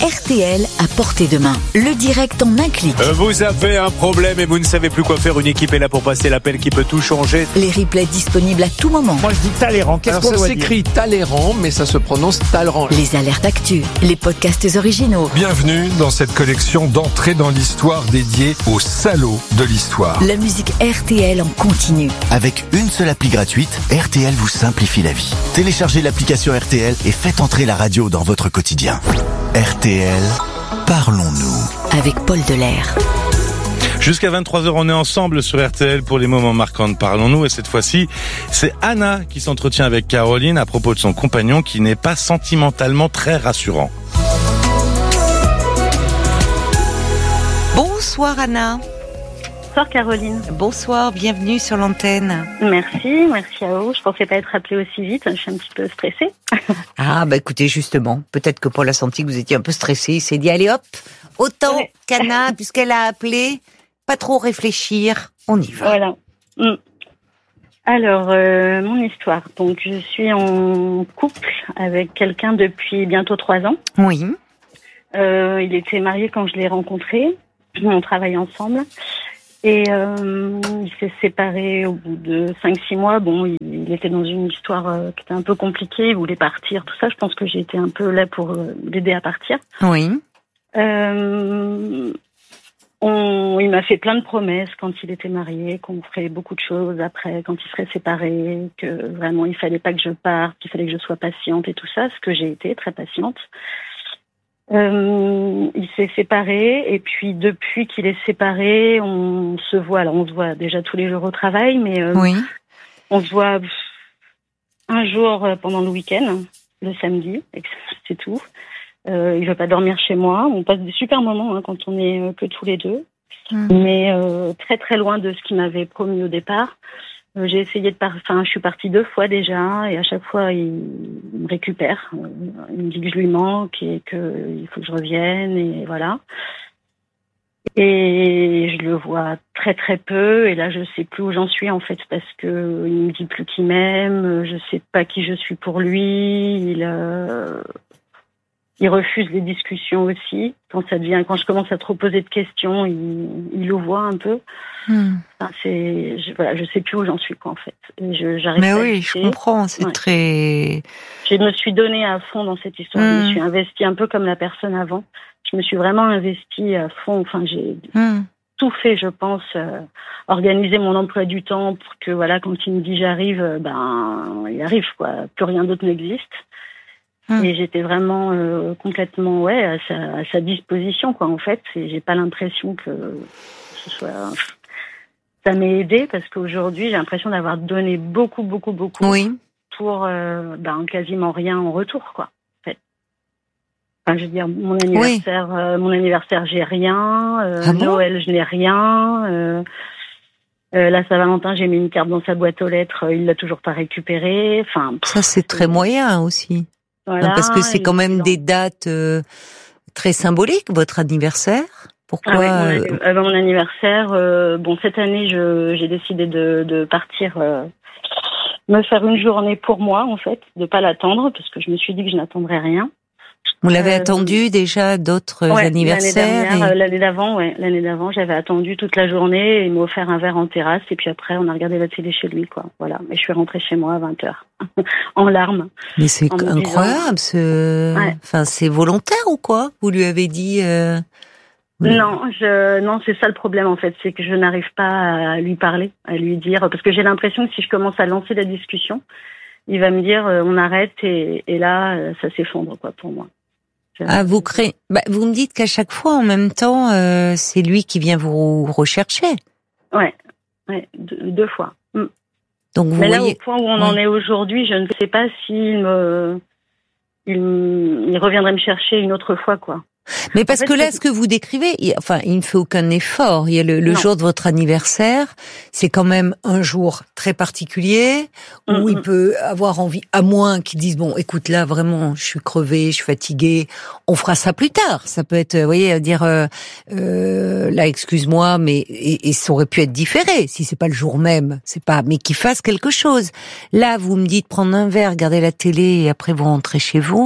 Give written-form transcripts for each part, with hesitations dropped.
RTL à portée de main. Le direct en un clic. Vous avez un problème et vous ne savez plus quoi faire. Une équipe est là pour passer l'appel qui peut tout changer. Les replays disponibles à tout moment. Moi je dis Talleyrand. Qu'est-ce qu'on doit dire ? Ça s'écrit Talleyrand, mais ça se prononce Talleyrand. Les alertes actu, les podcasts originaux. Bienvenue dans cette collection d'entrées dans l'histoire dédiée aux salauds de l'histoire. La musique RTL en continu. Avec une seule appli gratuite, RTL vous simplifie la vie. Téléchargez l'application RTL et faites entrer la radio dans votre quotidien. RTL, parlons-nous. Avec Paul Delair. Jusqu'à 23h, on est ensemble sur RTL pour les moments marquants de Parlons-nous. Et cette fois-ci, c'est Anna qui s'entretient avec Caroline à propos de son compagnon qui n'est pas sentimentalement très rassurant. Bonsoir Anna. Bonsoir Caroline. Bonsoir, bienvenue sur l'antenne. Merci à vous. Je pensais pas être appelée aussi vite, je suis un petit peu stressée. Ah bah écoutez, justement, peut-être que Paul a senti que vous étiez un peu stressée, il s'est dit allez hop, autant qu'Anna, puisqu'elle a appelé, pas trop réfléchir, on y va. Voilà. Alors, mon histoire. Donc je suis en couple avec quelqu'un depuis bientôt 3 ans. Oui. Il était marié quand je l'ai rencontré, on travaille ensemble. Et il s'est séparé au bout de 5-6 mois. Bon, il était dans une histoire qui était un peu compliquée, il voulait partir, tout ça. Je pense que j'ai été un peu là pour l'aider à partir. Oui. Il m'a fait plein de promesses quand il était marié, qu'on ferait beaucoup de choses après, quand il serait séparé, que vraiment il fallait pas que je parte, qu'il fallait que je sois patiente et tout ça, ce que j'ai été, très patiente. Il s'est séparé et puis depuis qu'il est séparé, on se voit. Alors on se voit déjà tous les jours au travail, mais oui. On se voit un jour pendant le week-end, le samedi, et c'est tout. Il veut pas dormir chez moi. On passe des super moments quand on est que tous les deux, mais très très loin de ce qu'il m'avait promis au départ. J'ai essayé je suis partie 2 fois déjà, et à chaque fois, il me récupère. Il me dit que je lui manque et qu'il faut que je revienne, et voilà. Et je le vois très très peu, et là, je sais plus où j'en suis, en fait, parce que il me dit plus qu'il m'aime, je sais pas qui je suis pour lui, il refuse les discussions aussi. Quand je commence à trop poser de questions, il le voit un peu. Enfin, je sais plus où j'en suis, quoi, en fait. J'arrive Mais pas oui, je comprends, c'est très... Je me suis donnée à fond dans cette histoire. Je me suis investie un peu comme la personne avant. Je me suis vraiment investie à fond. Enfin, j'ai tout fait, je pense, organiser mon emploi du temps pour que, voilà, quand il me dit j'arrive, il arrive, quoi. Plus rien d'autre n'existe. Et j'étais vraiment complètement à sa disposition, quoi, en fait. Et j'ai pas l'impression que ce soit... Ça m'a aidée parce qu'aujourd'hui, j'ai l'impression d'avoir donné beaucoup Oui. pour quasiment rien en retour, quoi. En fait. Enfin, je veux dire, mon anniversaire, j'ai rien. Noël, je n'ai rien. La Saint-Valentin, j'ai mis une carte dans sa boîte aux lettres, il l'a toujours pas récupérée. Enfin, ça, c'est très moyen aussi. Voilà, parce que c'est quand même des dates très symboliques, votre anniversaire. Pourquoi mon anniversaire, cette année, j'ai décidé de partir me faire une journée pour moi, en fait, de pas l'attendre, parce que je me suis dit que je n'attendrais rien. Vous l'avez attendu déjà d'autres anniversaires L'année d'avant, j'avais attendu toute la journée, et il m'a offert un verre en terrasse, et puis après, on a regardé la télé chez lui, quoi. Voilà. Et je suis rentrée chez moi à 20h, en larmes. Mais c'est incroyable, Enfin, c'est volontaire ou quoi? Vous lui avez dit, Non, c'est ça le problème, en fait, c'est que je n'arrive pas à lui parler, à lui dire, parce que j'ai l'impression que si je commence à lancer la discussion, il va me dire, on arrête, et là, ça s'effondre, quoi, pour moi. Vous me dites qu'à chaque fois, en même temps, c'est lui qui vient vous rechercher. Ouais, 2 fois. Donc vous Mais là, voyez... au point où on en est aujourd'hui, je ne sais pas s'il il reviendrait me chercher une autre fois, quoi. Mais parce que là, ce que vous décrivez, il ne fait aucun effort. Il y a le jour de votre anniversaire, c'est quand même un jour très particulier où il peut avoir envie, à moins qu'il dise bon, écoute là vraiment, je suis crevée, je suis fatiguée, on fera ça plus tard. Ça peut être, vous voyez, dire là, excuse-moi, mais et ça aurait pu être différé si c'est pas le jour même, mais qu'il fasse quelque chose. Là, vous me dites prendre un verre, regarder la télé et après vous rentrez chez vous.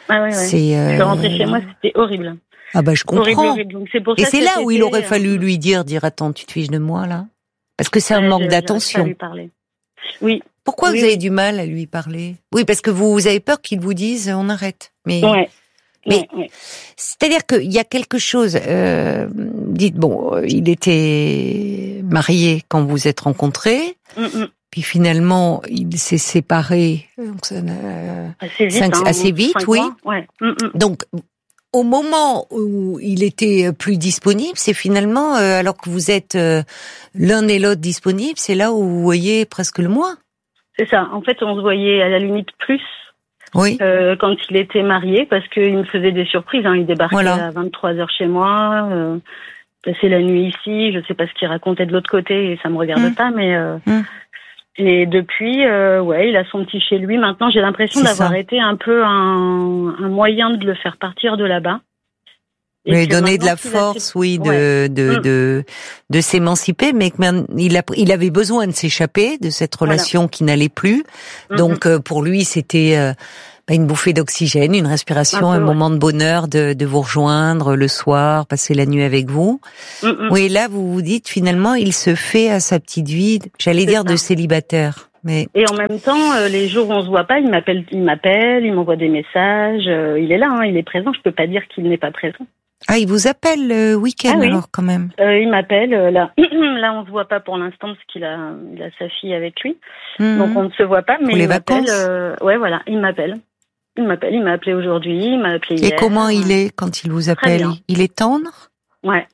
Ah ouais. Je suis rentrée chez moi, c'était horrible. Ah bah je comprends. Horrible. Donc, c'est pour et ça c'est là où il aurait fallu lui dire attends, tu te fiches de moi là? Parce que c'est un manque d'attention. Lui parler. Oui. Pourquoi vous avez du mal à lui parler? Oui, parce que vous avez peur qu'il vous dise on arrête. Mais c'est-à-dire qu'il y a quelque chose. Dites il était marié quand vous vous êtes rencontrés. Puis finalement, il s'est séparé assez vite, oui. Ouais. Donc, au moment où il était plus disponible, c'est finalement, alors que vous êtes l'un et l'autre disponibles, c'est là où vous voyez presque le moins. C'est ça. En fait, on se voyait à la limite plus quand il était marié, parce qu'il me faisait des surprises. Il débarquait à 23h chez moi, passait la nuit ici. Je sais pas ce qu'il racontait de l'autre côté et ça me regarde pas, mais... Et depuis, il a son petit chez lui. Maintenant, j'ai l'impression d'avoir été un peu un moyen de le faire partir de là-bas. Mais donner de la force, de s'émanciper, mais il avait besoin de s'échapper de cette relation qui n'allait plus. Donc, pour lui, c'était une bouffée d'oxygène, une respiration, un moment de bonheur de vous rejoindre le soir, passer la nuit avec vous. Oui, là, vous vous dites, finalement, il se fait à sa petite vie, de célibataire. Mais... Et en même temps, les jours où on se voit pas, il m'appelle, il m'envoie des messages, il est là, il est présent, je peux pas dire qu'il n'est pas présent. Ah, il vous appelle le week-end alors quand même. Il m'appelle là. Là, on se voit pas pour l'instant parce qu'il a sa fille avec lui, donc on ne se voit pas. Mais pour les vacances. Il m'appelle. Il m'a appelé aujourd'hui, il m'a appelé hier. Et comment il est quand il vous appelle? Il est tendre? Ouais.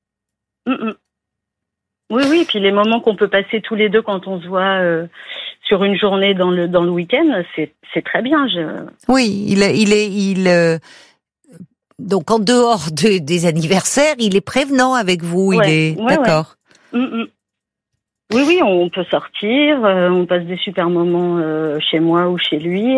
Oui. Puis les moments qu'on peut passer tous les deux quand on se voit sur une journée dans le week-end, c'est très bien. Oui, donc en dehors des anniversaires, il est prévenant avec vous. Il est d'accord. Oui, on peut sortir, on passe des super moments chez moi ou chez lui.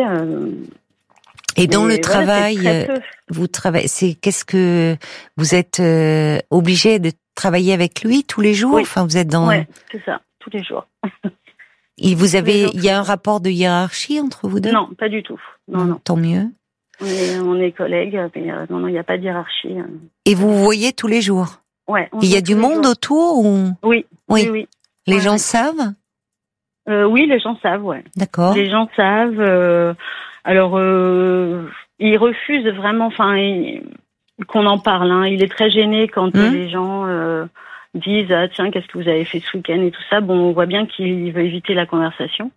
Et dans le travail, vous travaillez. Qu'est-ce que vous êtes obligé de travailler avec lui tous les jours? Enfin, vous êtes dans. Ouais, c'est ça, tous les jours. Il y a un rapport de hiérarchie entre vous deux? Non, pas du tout. Non. Tant mieux. On est collègues, mais non, il n'y a pas de hiérarchie. Et vous vous voyez tous les jours? Ouais. Il y a du monde autour ou? Oui. Les gens savent? Oui, les gens savent, ouais. D'accord. Les gens savent. Alors, il refuse vraiment, qu'on en parle. Il est très gêné quand les gens disent tiens, qu'est-ce que vous avez fait ce week-end et tout ça. Bon, on voit bien qu'il veut éviter la conversation.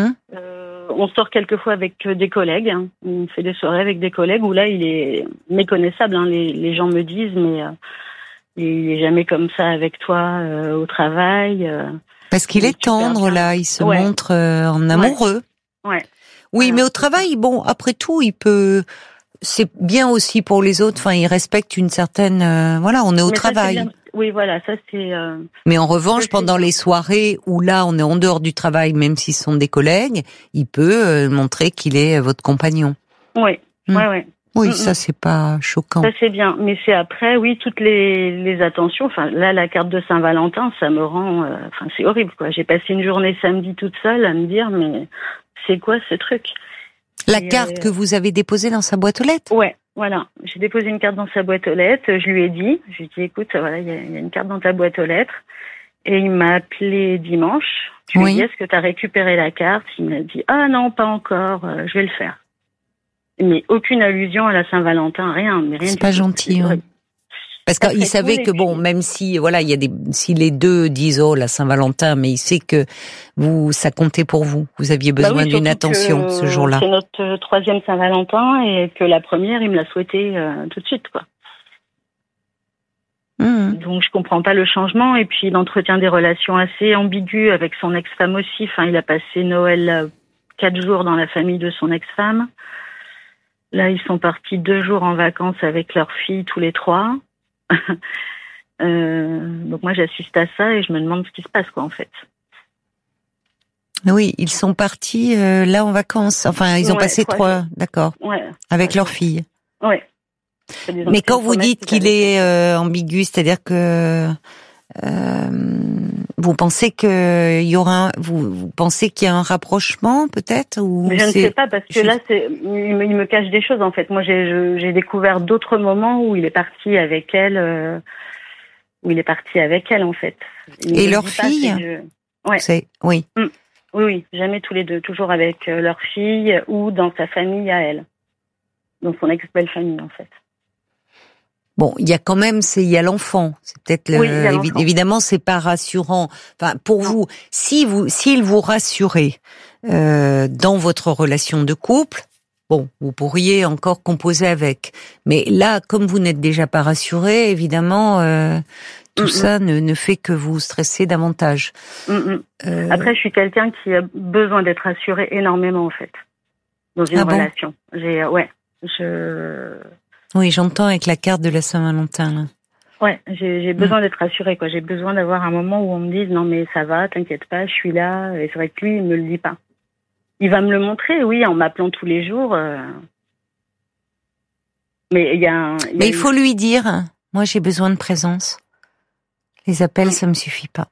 On sort quelquefois avec des collègues. On fait des soirées avec des collègues où là, il est méconnaissable. Les gens me disent, mais il est jamais comme ça avec toi au travail. Parce qu'il est tendre là, il se montre en amoureux. Ouais. Oui, mais au travail, après tout, c'est bien aussi pour les autres. Enfin, il respecte une certaine, on est au travail. Oui, voilà, ça c'est. Mais en revanche, pendant les soirées où là, on est en dehors du travail, même s'ils sont des collègues, il peut montrer qu'il est votre compagnon. Oui, ouais. Oui, ça c'est pas choquant. Ça c'est bien, mais c'est après, toutes les attentions. Enfin, là, la carte de Saint-Valentin, ça me rend. C'est horrible, quoi. J'ai passé une journée samedi toute seule à me dire, mais c'est quoi ce truc? La carte que vous avez déposée dans sa boîte aux lettres? Ouais, voilà. J'ai déposé une carte dans sa boîte aux lettres. Je lui ai dit, écoute, voilà, il y a une carte dans ta boîte aux lettres. Et il m'a appelé dimanche. Je lui ai dit, est-ce que tu as récupéré la carte? Il m'a dit, ah non, pas encore, je vais le faire. Mais aucune allusion à la Saint-Valentin, rien. Mais rien. C'est pas gentil. Parce qu'il savait que même si si les deux disent la Saint-Valentin, mais il sait que ça comptait pour vous. Vous aviez besoin d'une attention ce jour-là. C'est notre troisième Saint-Valentin et que la première, il me l'a souhaité tout de suite, quoi. Donc je comprends pas le changement. Et puis il entretient des relations assez ambiguës avec son ex-femme aussi. Enfin, il a passé Noël 4 jours dans la famille de son ex-femme. Là, ils sont partis 2 jours en vacances avec leur fille tous les 3. Donc moi j'assiste à ça et je me demande ce qui se passe, quoi, en fait. Oui, ils sont partis là en vacances. Enfin, ils ont passé 3, d'accord, avec leur fille. Ouais. Mais quand vous dites qu'il est ambigu, c'est-à-dire que Vous pensez qu'il y aura vous pensez qu'il y a un rapprochement peut-être ou je ne sais pas parce que là il me cache des choses en fait. Moi j'ai découvert d'autres moments où il est parti avec elle en fait. Et leur fille Ouais. Oui. Oui, jamais tous les deux, toujours avec leur fille ou dans sa famille à elle. Dans son ex-belle-famille en fait. Bon, il y a quand même, il y a l'enfant. C'est peut-être évidemment, c'est pas rassurant. Enfin, pour vous, s'il vous rassurait dans votre relation de couple, bon, vous pourriez encore composer avec. Mais là, comme vous n'êtes déjà pas rassuré, évidemment, tout ça ne fait que vous stresser davantage. Après, je suis quelqu'un qui a besoin d'être rassuré énormément en fait dans une relation. Oui, j'entends avec la carte de la Saint-Valentin, là. Ouais, j'ai besoin d'être rassurée, quoi. J'ai besoin d'avoir un moment où on me dise, non, mais ça va, t'inquiète pas, je suis là. Et c'est vrai que lui, il me le dit pas. Il va me le montrer, oui, en m'appelant tous les jours. Mais il faut lui dire, moi, j'ai besoin de présence. Les appels, ça me suffit pas.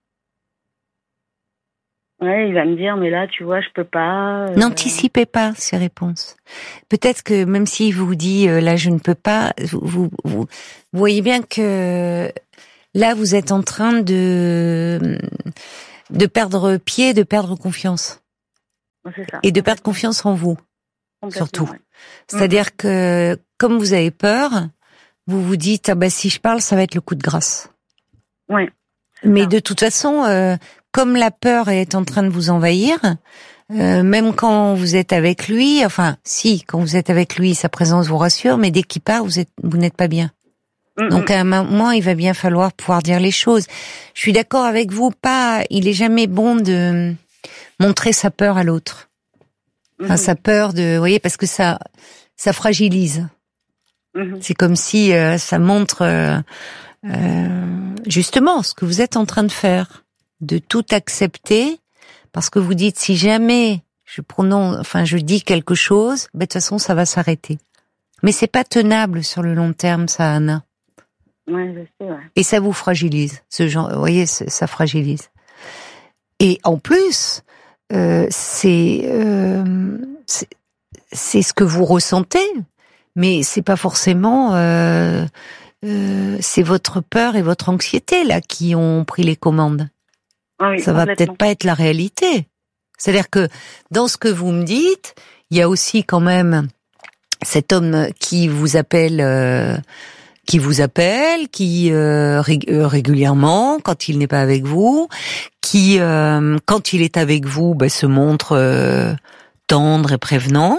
Ouais, il va me dire, mais là, tu vois, je peux pas. N'anticipez pas ces réponses. Peut-être que même s'il vous dit, là, je ne peux pas, vous voyez bien que là, vous êtes en train de perdre pied, de perdre confiance. C'est ça. Et de perdre confiance en vous, surtout. Ouais. C'est-à-dire que, comme vous avez peur, vous vous dites, si je parle, ça va être le coup de grâce. Ouais. Mais de toute façon, comme la peur est en train de vous envahir, même quand vous êtes avec lui, quand vous êtes avec lui, sa présence vous rassure, mais dès qu'il part, vous n'êtes pas bien. Donc à un moment, il va bien falloir pouvoir dire les choses. Je suis d'accord avec vous, il est jamais bon de montrer sa peur à l'autre. Sa peur vous voyez, parce que ça fragilise. C'est comme si ça montre justement ce que vous êtes en train de faire, de tout accepter, parce que vous dites, si jamais je dis quelque chose, de toute façon ça va s'arrêter. Mais c'est pas tenable sur le long terme, ça, Anna. Ouais, je sais, ouais. Et ça vous fragilise, ce genre, vous voyez, ça fragilise. Et en plus, c'est ce que vous ressentez, mais c'est pas forcément. C'est votre peur et votre anxiété là qui ont pris les commandes. Oui, ça va peut-être pas être la réalité. C'est-à-dire que dans ce que vous me dites, il y a aussi quand même cet homme qui vous appelle régulièrement quand il n'est pas avec vous, qui quand il est avec vous, se montre tendre et prévenant.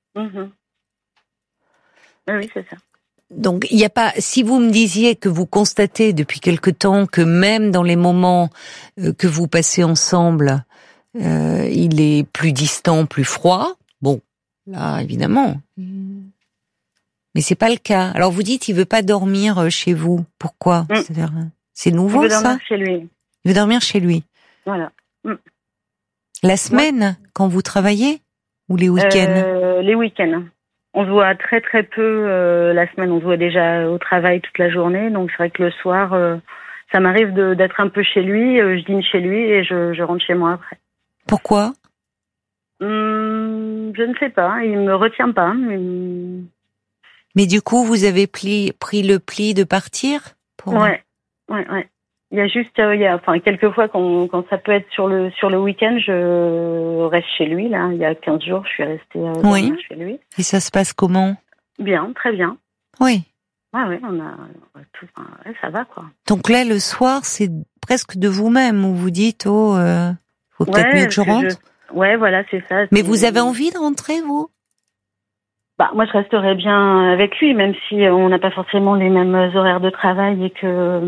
Oui, c'est ça. Donc, il n'y a pas, si vous me disiez que vous constatez depuis quelque temps que même dans les moments que vous passez ensemble, il est plus distant, plus froid, bon, là, évidemment. Mais c'est pas le cas. Alors, vous dites, il veut pas dormir chez vous. Pourquoi? C'est-à-dire, c'est nouveau, ça? Il veut dormir chez lui. Il veut dormir chez lui. Voilà. La semaine, quand vous travaillez? Ou les week-ends? Les week-ends. On se voit très très peu la semaine. On se voit déjà au travail toute la journée. Donc c'est vrai que le soir, ça m'arrive d'être un peu chez lui. Je dîne chez lui et je rentre chez moi après. Pourquoi? Je ne sais pas. Il me retient pas. Mais du coup, vous avez pris le pli de partir pour... Ouais. Il y a juste, quelques fois quand ça peut être sur le week-end, je reste chez lui. Là, il y a 15 jours, je suis restée chez lui. Et ça se passe comment? Bien, très bien. Oui. Ouais, on a tout. Ça va quoi. Donc là, le soir, c'est presque de vous-même où vous dites, faut peut-être mieux que je rentre. Ouais, voilà, c'est ça. Mais vous avez envie de rentrer, vous? Moi, je resterais bien avec lui, même si on n'a pas forcément les mêmes horaires de travail et que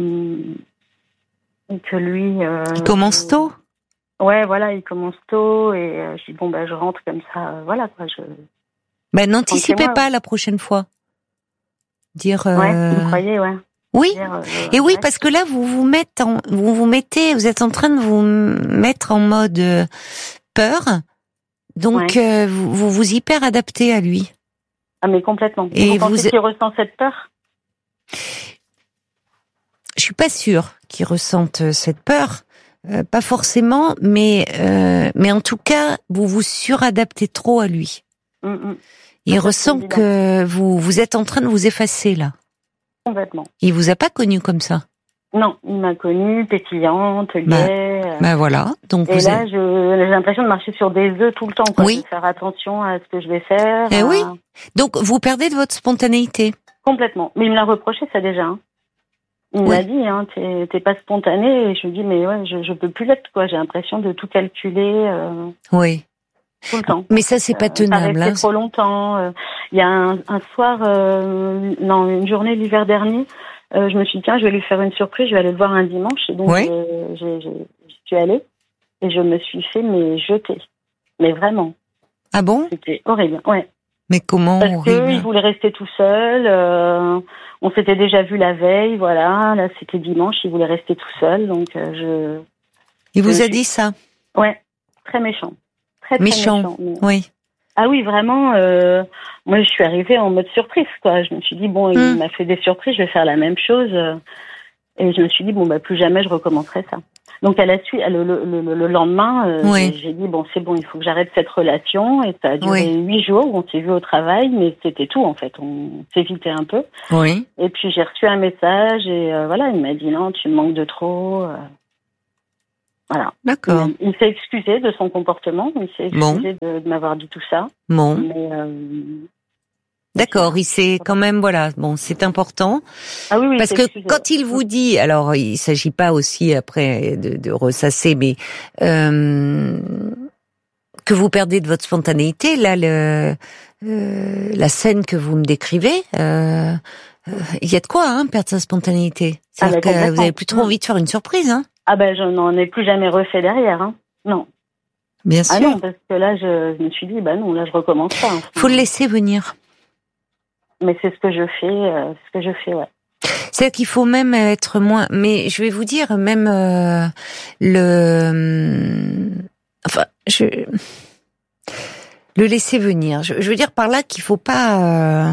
lui... il commence tôt? Ouais, voilà, il commence tôt et je dis, je rentre comme ça, voilà, quoi. N'anticipez pas la prochaine fois. Dire... Ouais, vous croyez, ouais. Oui, et oui, parce que là, vous êtes en train de vous mettre en mode peur, donc vous vous hyper adaptez à lui. Ah, mais complètement. Et vous pensez qu'il ressent cette peur? Je suis pas sûre qu'il ressente cette peur. Pas forcément, mais en tout cas, vous vous suradaptez trop à lui. Il ressent que vous êtes en train de vous effacer là. Complètement. Il vous a pas connue comme ça? Non, il m'a connue pétillante, gaie. Voilà. Donc et là, j'ai l'impression de marcher sur des œufs tout le temps. Quoi. Oui. De faire attention à ce que je vais faire. Oui. Donc vous perdez de votre spontanéité. Complètement. Mais il me l'a reproché ça déjà. Hein. Il m'a dit, t'es pas spontanée. Et je lui dis, mais ouais, je peux plus l'être, quoi. J'ai l'impression de tout calculer. Oui. Tout le temps. Mais ça, c'est pas tenable. Ça trop longtemps. Il y a un soir, une journée l'hiver dernier, je me suis dit, tiens, je vais lui faire une surprise. Je vais aller le voir un dimanche. Et donc, je suis allée et je me suis fait jeter. Mais vraiment. Ah bon? C'était horrible. Ouais. Mais comment? Parce qu'il voulait rester tout seul. On s'était déjà vu la veille, voilà. Là, c'était dimanche. Il voulait rester tout seul, donc Il vous a dit ça? Ouais, très méchant. Très méchant. Oui. Ah oui, vraiment. Moi, je suis arrivée en mode surprise, quoi. Je me suis dit bon, il m'a fait des surprises, je vais faire la même chose. Et je me suis dit bon, plus jamais je recommencerai ça. Donc à la suite, le lendemain, j'ai dit bon, c'est bon, il faut que j'arrête cette relation. Et ça a duré 8 jours où on s'est vu au travail, mais c'était tout en fait. On s'évitait un peu. Oui. Et puis j'ai reçu un message et voilà, il m'a dit non, tu me manques de trop. Voilà. D'accord. Il s'est excusé de son comportement, il s'est excusé de m'avoir dit tout ça. Bon. Mais, d'accord, il s'est quand même, voilà, bon, c'est important. Ah oui, parce que quand il vous dit, alors il s'agit pas aussi après de ressasser, mais que vous perdez de votre spontanéité, là, la scène que vous me décrivez, il y a de quoi, perdre sa spontanéité. C'est-à-dire que vous avez plus trop envie de faire une surprise, Ah je n'en ai plus jamais refait derrière, Non. Bien sûr. Ah non, parce que là, je me suis dit, non, là, je recommence pas. Faut le laisser venir. Mais c'est ce que je fais, ouais. C'est qu'il faut même être moins. Mais je vais vous dire, même le laisser venir. Je veux dire par là qu'il faut pas.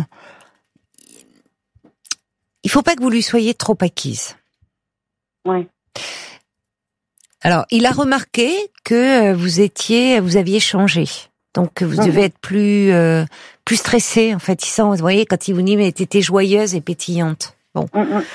Il faut pas que vous lui soyez trop acquise. Oui. Alors, il a remarqué que vous aviez changé. Donc, vous devez être plus stressé, en fait. Vous voyez, quand il vous dit, mais t'étais joyeuse et pétillante. Bon.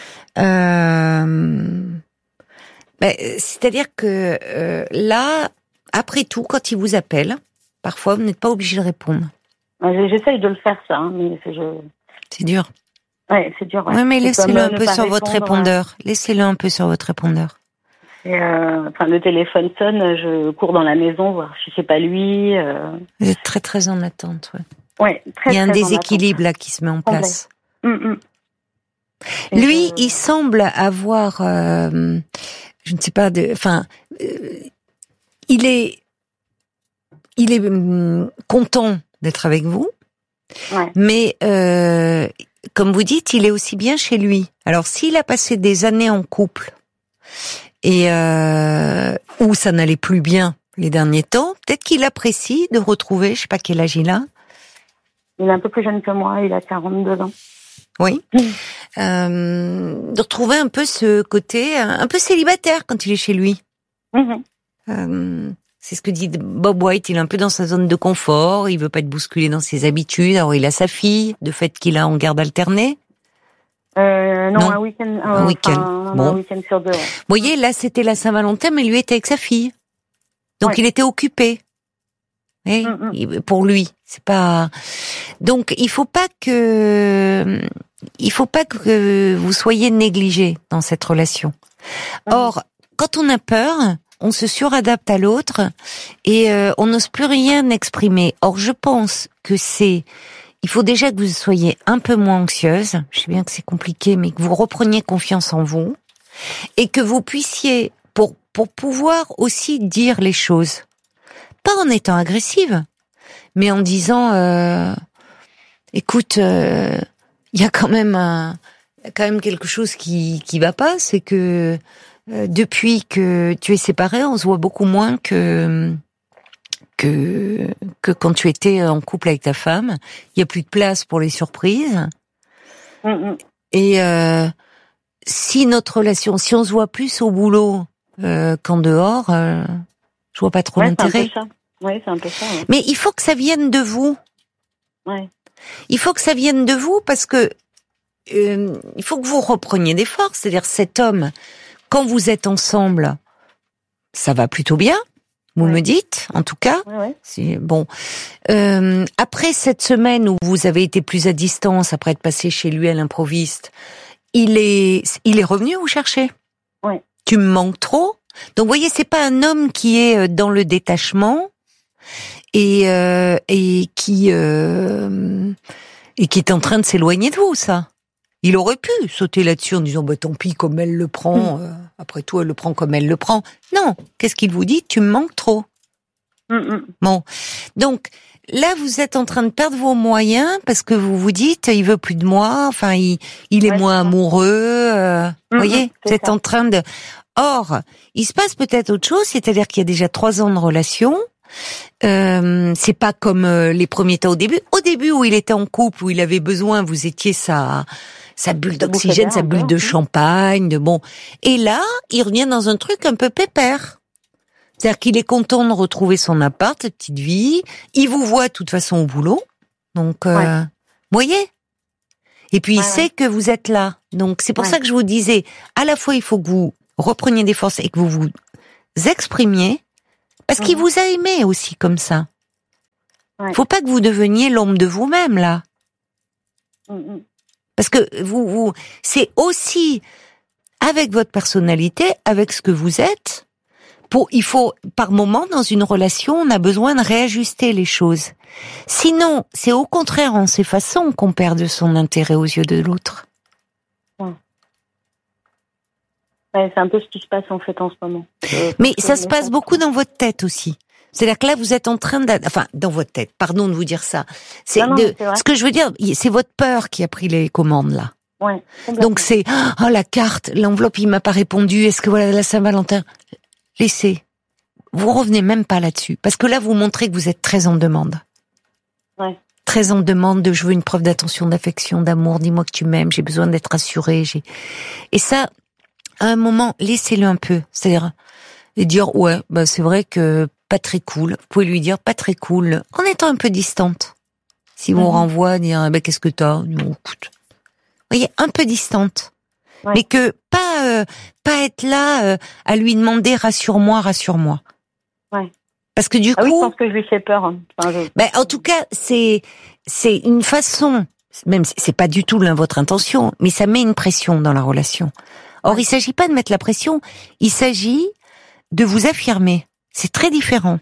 C'est-à-dire que là, après tout, quand il vous appelle, parfois, vous n'êtes pas obligé de répondre. J'essaye de le faire, ça, mais c'est dur. Ouais, c'est dur. Ouais. Oui, mais laissez-le un peu sur votre répondeur. Laissez-le un peu sur votre répondeur. Et le téléphone sonne, je cours dans la maison voir si c'est pas lui. Vous êtes très très en attente, ouais. Il y a un déséquilibre là qui se met en place. Lui, il semble avoir, je ne sais pas, il est content d'être avec vous, mais comme vous dites, il est aussi bien chez lui. Alors, s'il a passé des années en couple et où ça n'allait plus bien les derniers temps, peut-être qu'il apprécie de retrouver, je sais pas quel âge il a. Il est un peu plus jeune que moi, il a 42 ans. Oui. De retrouver un peu ce côté un peu célibataire quand il est chez lui. C'est ce que dit Bob White, il est un peu dans sa zone de confort, il veut pas être bousculé dans ses habitudes. Alors il a sa fille, de fait qu'il a en garde alternée. Non, un week-end. Un week-end sur 2. Ouais. Vous voyez, là c'était la Saint-Valentin, mais lui était avec sa fille. Donc il était occupé. Et pour lui, c'est pas. Donc il faut pas que vous soyez négligé dans cette relation. Or, quand on a peur, on se suradapte à l'autre et on n'ose plus rien exprimer. Or, je pense que il faut déjà que vous soyez un peu moins anxieuse. Je sais bien que c'est compliqué, mais que vous repreniez confiance en vous et que vous puissiez, pour pouvoir aussi dire les choses, pas en étant agressive, mais en disant, écoute, il y a quand même quelque chose qui va pas, c'est que depuis que tu es séparée, on se voit beaucoup moins que quand tu étais en couple avec ta femme. Il y a plus de place pour les surprises. Et si notre relation, si on se voit plus au boulot qu'en dehors, je vois pas trop l'intérêt. C'est un peu ça. Oui, c'est un peu ça. Ouais. Mais il faut que ça vienne de vous. Ouais. Il faut que ça vienne de vous parce que il faut que vous repreniez des forces. C'est-à-dire cet homme, quand vous êtes ensemble, ça va plutôt bien. Vous me dites, en tout cas. Ouais. C'est bon. Après cette semaine où vous avez été plus à distance, après être passé chez lui à l'improviste, il est revenu vous chercher. Ouais. Tu me manques trop. Donc, vous voyez, c'est pas un homme qui est dans le détachement et qui est en train de s'éloigner de vous, ça. Il aurait pu sauter là-dessus en disant, tant pis, comme elle le prend, après tout, elle le prend comme elle le prend. Non. Qu'est-ce qu'il vous dit? Tu me manques trop. Bon. Donc, là, vous êtes en train de perdre vos moyens parce que vous vous dites, il veut plus de moi, enfin, il est moins amoureux, vous voyez? Vous êtes en train de... Or, il se passe peut-être autre chose, c'est-à-dire qu'il y a déjà 3 ans de relation. C'est pas comme les premiers temps au début. Au début où il était en couple, où il avait besoin, vous étiez sa bulle d'oxygène, sa bulle de champagne, bon. Et là, il revient dans un truc un peu pépère. C'est-à-dire qu'il est content de retrouver son appart, sa petite vie. Il vous voit de toute façon au boulot. Donc, voyez? Et puis, il sait que vous êtes là. Donc, c'est pour ça que je vous disais, à la fois, il faut que vous repreniez des forces et que vous vous exprimiez, parce qu'il vous a aimé aussi comme ça. Faut pas que vous deveniez l'homme de vous-même, là. Parce que vous, c'est aussi avec votre personnalité, avec ce que vous êtes. Il faut, par moment, dans une relation, on a besoin de réajuster les choses. Sinon, c'est au contraire en s'effaçant qu'on perd de son intérêt aux yeux de l'autre. Ouais, c'est un peu ce qui se passe en fait en ce moment. Mais ça se passe beaucoup dans votre tête aussi. C'est-à-dire que là, vous êtes en train dans votre tête, pardon de vous dire ça. C'est vrai. Ce que je veux dire, c'est votre peur qui a pris les commandes là. Ouais. Donc c'est, la carte, l'enveloppe, il m'a pas répondu, est-ce que voilà, la Saint-Valentin? Laissez. Vous revenez même pas là-dessus. Parce que là, vous montrez que vous êtes très en demande. Ouais. Très en demande de, je veux une preuve d'attention, d'affection, d'amour, dis-moi que tu m'aimes, j'ai besoin d'être rassurée, Et ça, à un moment, laissez-le un peu. C'est-à-dire, et dire, c'est vrai que pas très cool. Vous pouvez lui dire, pas très cool, en étant un peu distante. Si vous renvoie, dire, qu'est-ce que t'as? Non, écoute. Vous voyez, un peu distante. Ouais. Mais que pas être là à lui demander, rassure-moi. Ouais. Parce que du coup... oui, je pense que je lui fais peur. Enfin, en tout cas, c'est une façon, même si c'est pas du tout votre intention, mais ça met une pression dans la relation. Or, il s'agit pas de mettre la pression, il s'agit de vous affirmer. C'est très différent.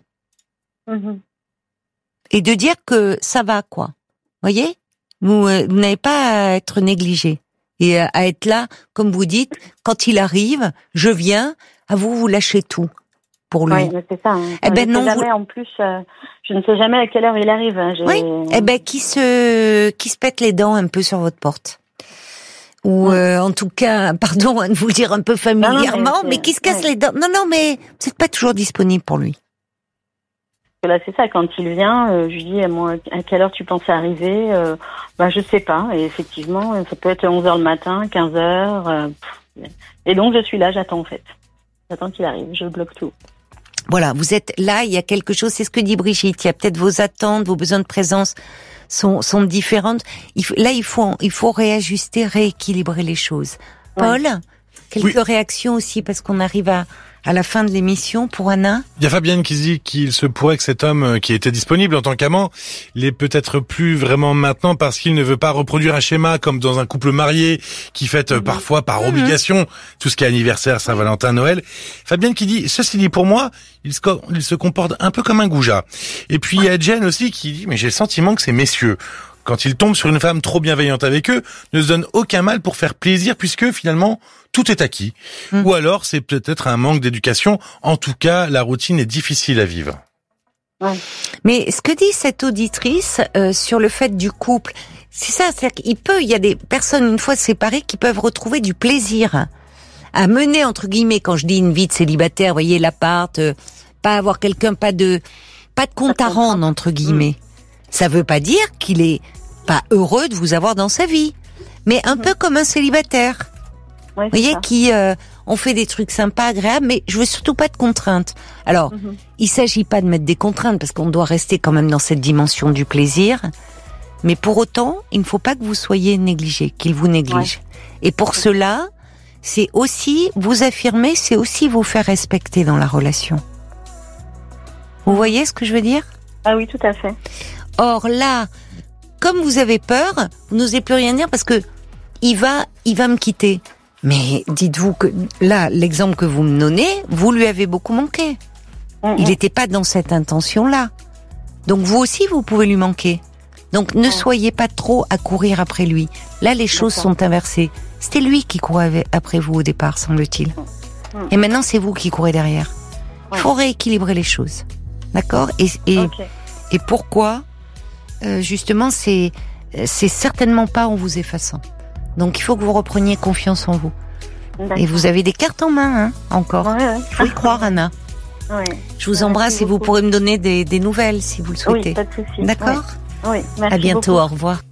Et de dire que ça va, quoi. Voyez? Vous n'avez pas à être négligé. Et à être là, comme vous dites, quand il arrive, je viens, à vous lâchez tout pour lui. Oui, c'est ça. Non, jamais, en plus, je ne sais jamais à quelle heure il arrive. Qui se pète les dents un peu sur votre porte. Ou en tout cas, pardon de vous le dire un peu familièrement, mais qui se casse les dents. Non, mais vous n'êtes pas toujours disponible pour lui. Là, c'est ça, quand il vient, je lui dis, moi, à quelle heure tu pensais arriver? Je sais pas. Et effectivement, ça peut être 11h le matin, 15h. Et donc, je suis là, j'attends en fait. J'attends qu'il arrive, je bloque tout. Voilà, vous êtes là, il y a quelque chose, c'est ce que dit Brigitte, il y a peut-être vos attentes, vos besoins de présence sont différentes. Il faut réajuster, rééquilibrer les choses. Paul, quelques réactions aussi, parce qu'on arrive à la fin de l'émission pour Anna. Il y a Fabienne qui dit qu'il se pourrait que cet homme qui était disponible en tant qu'amant l'est peut-être plus vraiment maintenant parce qu'il ne veut pas reproduire un schéma comme dans un couple marié qui fête parfois par obligation tout ce qui est anniversaire, Saint-Valentin, Noël. Fabienne qui dit, ceci dit pour moi, il se comporte un peu comme un goujat. Et puis il y a Jen aussi qui dit, mais j'ai le sentiment que ces messieurs, quand ils tombent sur une femme trop bienveillante avec eux, ne se donnent aucun mal pour faire plaisir puisque finalement tout est acquis. Ou alors c'est peut-être un manque d'éducation. En tout cas, la routine est difficile à vivre. Mais ce que dit cette auditrice sur le fait du couple, c'est ça, c'est-à-dire qu'il y a des personnes une fois séparées qui peuvent retrouver du plaisir à mener entre guillemets, quand je dis une vie de célibataire, voyez l'appart, pas avoir quelqu'un, pas de compte à rendre entre guillemets. Ça veut pas dire qu'il est pas heureux de vous avoir dans sa vie, mais un peu comme un célibataire. Ouais, vous voyez, qui ont fait des trucs sympas, agréables, mais je veux surtout pas de contraintes. Alors, il s'agit pas de mettre des contraintes, parce qu'on doit rester quand même dans cette dimension du plaisir, mais pour autant, il ne faut pas que vous soyez négligé, qu'il vous néglige. Et pour cela, c'est aussi vous affirmer, c'est aussi vous faire respecter dans la relation. Vous voyez ce que je veux dire? Ah oui, tout à fait. Or là, comme vous avez peur, vous n'osez plus rien dire parce que il va me quitter. Mais dites-vous que là, l'exemple que vous me donnez, vous lui avez beaucoup manqué. Il n'était pas dans cette intention-là. Donc vous aussi, vous pouvez lui manquer. Donc ne soyez pas trop à courir après lui. Là, les choses sont inversées. C'était lui qui courait après vous au départ, semble-t-il. Et maintenant, c'est vous qui courez derrière. Il faut rééquilibrer les choses. D'accord? Et pourquoi? Justement, c'est certainement pas en vous effaçant. Donc il faut que vous repreniez confiance en vous. D'accord. Et vous avez des cartes en main, hein, encore. Il faut y croire, Anna. Je vous embrasse et vous pourrez me donner des nouvelles si vous le souhaitez. Oui, pas de souci. D'accord? Oui, merci à bientôt, beaucoup. Au revoir.